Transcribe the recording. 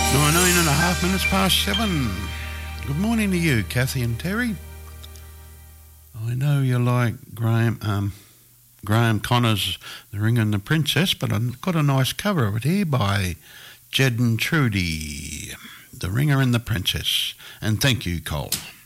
9.5 minutes past 7. Good morning to you, Kathy and Terry. I know you like Graham Connor's The Ring and the Princess, but I've got a nice cover of it here by Jed and Trudy, The Ringer and the Princess. And thank you, Cole.